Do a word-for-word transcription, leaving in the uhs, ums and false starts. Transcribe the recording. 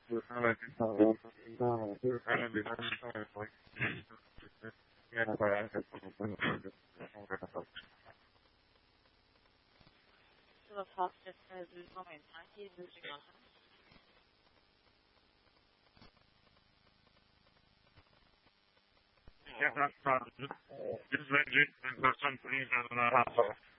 这个 talk 是在这方面长期咨询了。 Yeah, that's right. Just legit, and got some things I don't know how to.